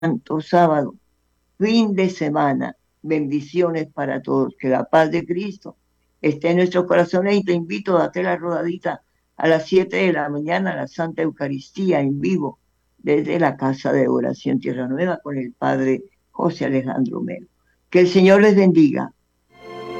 Santo Sábado, fin de semana. Bendiciones para todos. Que la paz de Cristo esté en nuestros corazones y te invito a hacer la rodadita a las 7 de la mañana, a la Santa Eucaristía en vivo desde la Casa de Oración Tierra Nueva con el Padre José Alejandro Melo. Que el Señor les bendiga.